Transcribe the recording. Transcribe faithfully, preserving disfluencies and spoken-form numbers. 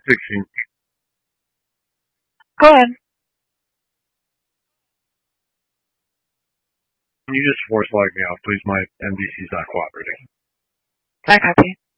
fixing. Go ahead. Can you just force log me off, please? My M V C's not cooperating. I copy.